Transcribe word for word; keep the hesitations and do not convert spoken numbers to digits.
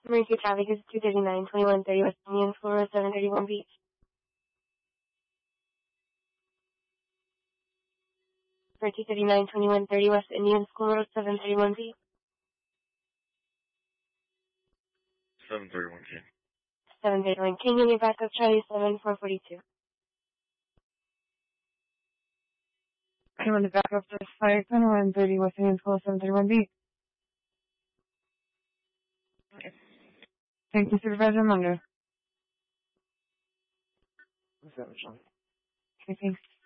Emergency traffic is two thirty-nine, twenty-one thirty West Indian School Road, seven thirty-one B. For two thirty-nine, twenty-one thirty West Indian School Road, seven thirty-one B. seven thirty-one K. seven thirty-one K, unit backup, Charlie seven four forty-two. I'm on the backup to fire twenty-one thirty West Indian School, seven thirty-one B. Okay. Thank you, Supervisor Munger. What's that, Michelle? Okay, thanks.